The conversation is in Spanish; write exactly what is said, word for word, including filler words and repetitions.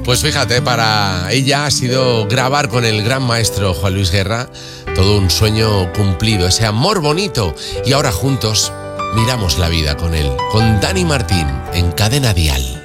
Pues fíjate, para ella ha sido grabar con el gran maestro Juan Luis Guerra todo un sueño cumplido, ese amor bonito. Y ahora juntos miramos la vida con él, con Dani Martín, en Cadena Dial.